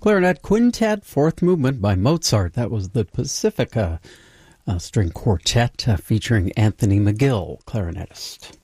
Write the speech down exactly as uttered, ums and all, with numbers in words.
Clarinet Quintet, fourth movement by Mozart. That was the Pacifica uh, String Quartet uh, featuring Anthony McGill, clarinetist.